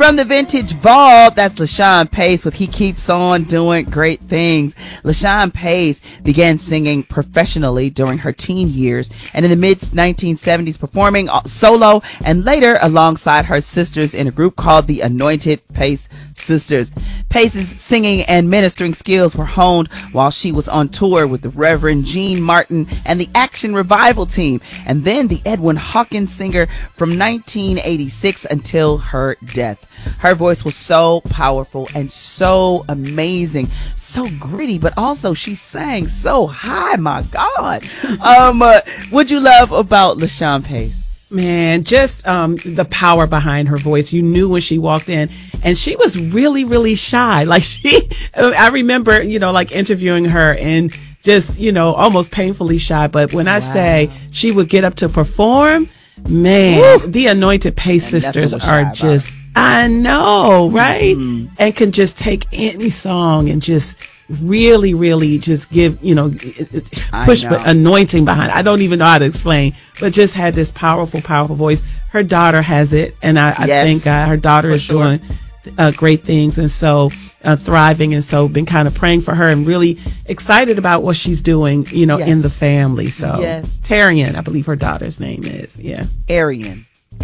From the Vintage Vault, that's LaShawn Pace with He Keeps On Doing Great Things. LaShawn Pace began singing professionally during her teen years and in the mid-1970s performing solo and later alongside her sisters in a group called the Anointed Pace Sisters. Pace's singing and ministering skills were honed while she was on tour with the Reverend Gene Martin and the Action Revival Team, and then the Edwin Hawkins Singer from 1986 until her death. Her voice was so powerful and so amazing, so gritty, but also she sang so high. My God. What'd you love about LaShawn Pace? Man, just the power behind her voice. You knew when she walked in, and she was really, really shy. Like I remember, like interviewing her and just, almost painfully shy. But when I say she would get up to perform, man, woo! The Anointed Pace Sisters are just, I know, right? Mm-hmm. And can just take any song and just really, really just give, push the anointing behind it. I don't even know how to explain, but just had this powerful, powerful voice. Her daughter has it, and I thank God her daughter is doing great things, and so thriving, and so been kind of praying for her and really excited about what she's doing, in the family. So Tarian, I believe her daughter's name is, Arian.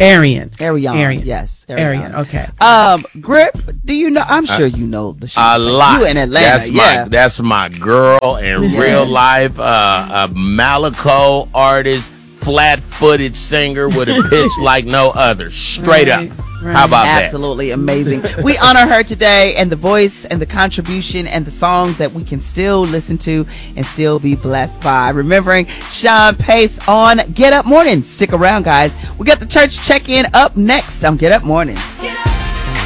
Yes. Arian. Okay. Grip, do you know? I'm sure you know the show. A lot. You in Atlanta. That's my girl in real life. A Malaco artist, flat-footed singer with a pitch like no other. Straight up. Right. How about that? Absolutely amazing. We honor her today and the voice and the contribution and the songs that we can still listen to and still be blessed by. Remembering Sean Pace on Get Up Mornings. Stick around, guys. We got the church check-in up next on Get Up Mornings. Get up.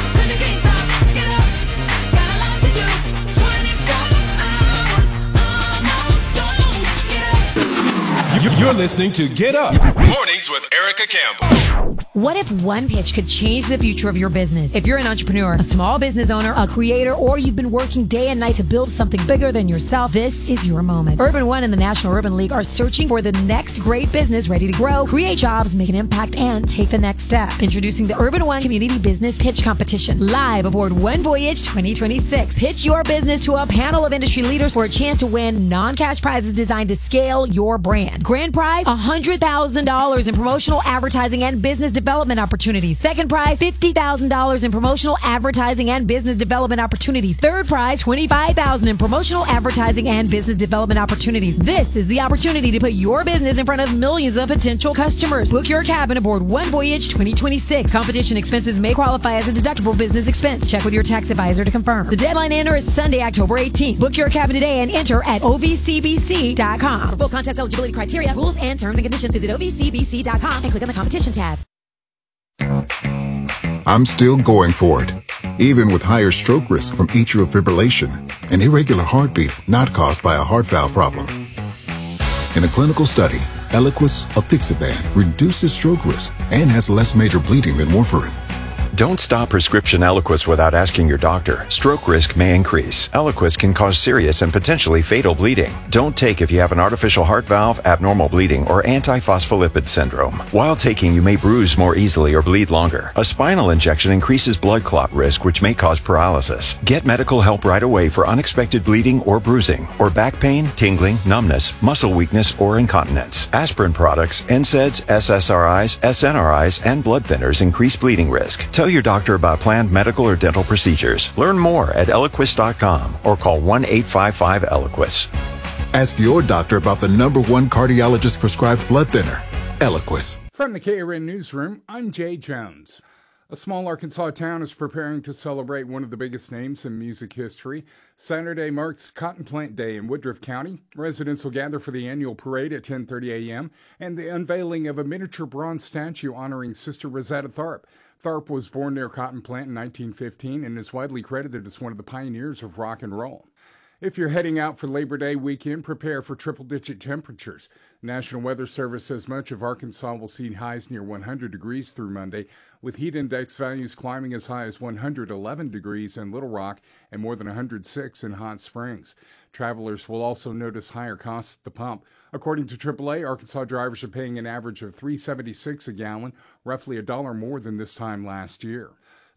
You're listening to Get Up Mornings with Erica Campbell. What if one pitch could change the future of your business? If you're an entrepreneur, a small business owner, a creator, or you've been working day and night to build something bigger than yourself, this is your moment. Urban One and the National Urban League are searching for the next great business ready to grow, create jobs, make an impact, and take the next step. Introducing the Urban One Community Business Pitch Competition, live aboard One Voyage 2026. Pitch your business to a panel of industry leaders for a chance to win non-cash prizes designed to scale your brand. Grand prize, $100,000 in promotional advertising and business development opportunities. Second prize, $50,000 in promotional advertising and business development opportunities. Third prize, $25,000 in promotional advertising and business development opportunities. This is the opportunity to put your business in front of millions of potential customers. Book your cabin aboard One Voyage 2026. Competition expenses may qualify as a deductible business expense. Check with your tax advisor to confirm. The deadline to enter is Sunday, October 18th. Book your cabin today and enter at ovcbc.com. For full contest eligibility criteria, rules, and terms and conditions, visit ovcbc.com and click on the competition tab. I'm still going for it, even with higher stroke risk from atrial fibrillation, an irregular heartbeat not caused by a heart valve problem. In a clinical study, Eliquis apixaban reduces stroke risk and has less major bleeding than warfarin. Don't stop prescription Eliquis without asking your doctor. Stroke risk may increase. Eliquis can cause serious and potentially fatal bleeding. Don't take if you have an artificial heart valve, abnormal bleeding, or antiphospholipid syndrome. While taking, you may bruise more easily or bleed longer. A spinal injection increases blood clot risk, which may cause paralysis. Get medical help right away for unexpected bleeding or bruising, or back pain, tingling, numbness, muscle weakness, or incontinence. Aspirin products, NSAIDs, SSRIs, SNRIs, and blood thinners increase bleeding risk. Tell your doctor about planned medical or dental procedures. Learn more at Eliquis.com or call 1-855-ELIQUIS. Ask your doctor about the #1 cardiologist prescribed blood thinner, Eliquis. From the KRN Newsroom, I'm Jay Jones. A small Arkansas town is preparing to celebrate one of the biggest names in music history. Saturday marks Cotton Plant Day in Woodruff County. Residents will gather for the annual parade at 10:30 a.m. and the unveiling of a miniature bronze statue honoring Sister Rosetta Tharpe. Tharpe was born near Cotton Plant in 1915 and is widely credited as one of the pioneers of rock and roll. If you're heading out for Labor Day weekend, prepare for triple-digit temperatures. National Weather Service says much of Arkansas will see highs near 100 degrees through Monday, with heat index values climbing as high as 111 degrees in Little Rock and more than 106 in Hot Springs. Travelers will also notice higher costs at the pump. According to AAA, Arkansas drivers are paying an average of $3.76 a gallon, roughly $1 more than this time last year.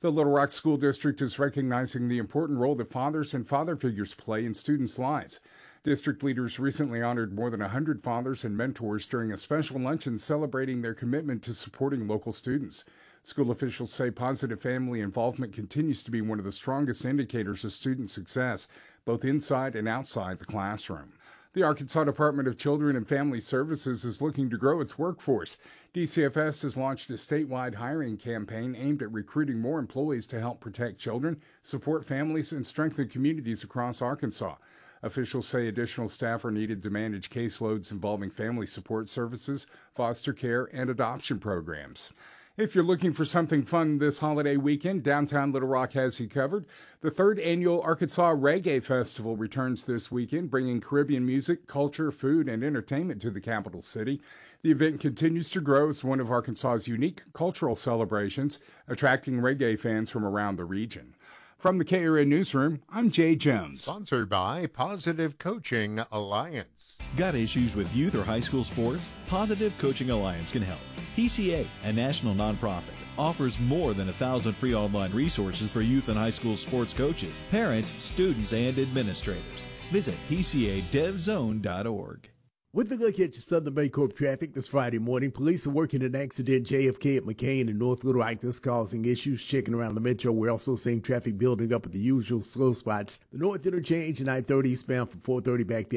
The Little Rock School District is recognizing the important role that fathers and father figures play in students' lives. District leaders recently honored more than 100 fathers and mentors during a special luncheon celebrating their commitment to supporting local students. School officials say positive family involvement continues to be one of the strongest indicators of student success, both inside and outside the classroom. The Arkansas Department of Children and Family Services is looking to grow its workforce. DCFS has launched a statewide hiring campaign aimed at recruiting more employees to help protect children, support families, and strengthen communities across Arkansas. Officials say additional staff are needed to manage caseloads involving family support services, foster care, and adoption programs. If you're looking for something fun this holiday weekend, downtown Little Rock has you covered. The 3rd annual Arkansas Reggae Festival returns this weekend, bringing Caribbean music, culture, food, and entertainment to the capital city. The event continues to grow as one of Arkansas's unique cultural celebrations, attracting reggae fans from around the region. From the KRN Newsroom, I'm Jay Jones. Sponsored by Positive Coaching Alliance. Got issues with youth or high school sports? Positive Coaching Alliance can help. PCA, a national nonprofit, offers more than 1,000 free online resources for youth and high school sports coaches, parents, students, and administrators. Visit PCADevZone.org. With a look at your Southern Bancorp traffic this Friday morning, police are working an accident JFK at McCain and North Little Rock that's causing issues checking around the metro. We're also seeing traffic building up at the usual slow spots. The North Interchange and I-30 eastbound from 430 back down